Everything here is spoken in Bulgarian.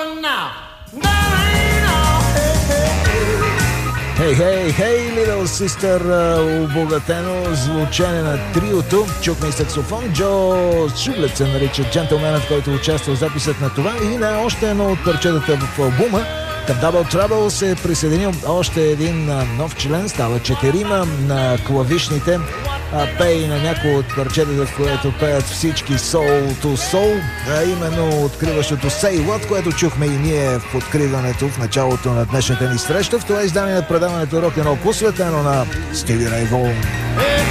Hey, hey, hey, Little Sister, обогатено звучане на триото. Чухме и саксофон. Джо Шублет се нарича джентълменът, който участва в записът на това и на още едно от парчетата в албума. Към Double Trouble се е присъединил още един нов член, става 4 на клавишните. Пее на някои от парчетата, в което пеят всички Soul to Soul, а именно откриващото Say What, което чухме и ние в откриването в началото на днешната ни среща. В това издание на предаването Rock'n'Roll, посветено на Стиви Рей Вон.